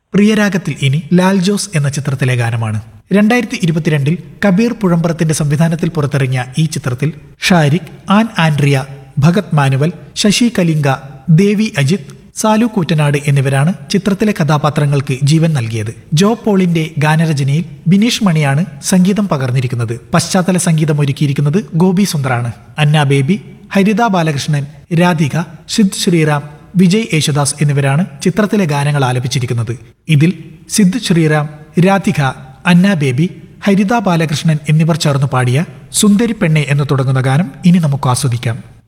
പ്രിയരാഗത്തിൽ ഇനി ലാൽ ജോസ് എന്ന ചിത്രത്തിലെ ഗാനമാണ്. 2022 കബീർ പുഴമ്പ്രത്തിന്റെ സംവിധാനത്തിൽ പുറത്തിറങ്ങിയ ഈ ചിത്രത്തിൽ Shariq, an Andrea, Bhagat manual, Sasi Kalinga, ദേവി അജിത്, സാലു കൂറ്റനാട് എന്നിവരാണ് ചിത്രത്തിലെ കഥാപാത്രങ്ങൾക്ക് ജീവൻ നൽകിയത്. ജോ പോളിന്റെ ഗാനരചനയിൽ ബിനീഷ് മണിയാണ് സംഗീതം പകർന്നിരിക്കുന്നത്. പശ്ചാത്തല സംഗീതം ഒരുക്കിയിരിക്കുന്നത് ഗോപി സുന്ദറാണ്. അന്ന ബേബി, ഹരിത ബാലകൃഷ്ണൻ, രാധിക, സിദ് ശ്രീറാം, വിജയ് യേശുദാസ് എന്നിവരാണ് ചിത്രത്തിലെ ഗാനങ്ങൾ ആലപിച്ചിരിക്കുന്നത്. ഇതിൽ സിദ് ശ്രീറാം, രാധിക, അന്ന ബേബി, ഹരിത ബാലകൃഷ്ണൻ എന്നിവർ ചേർന്ന് പാടിയ സുന്ദരി പെണ്ണെ എന്ന് തുടങ്ങുന്ന ഗാനം ഇനി നമുക്ക് ആസ്വദിക്കാം.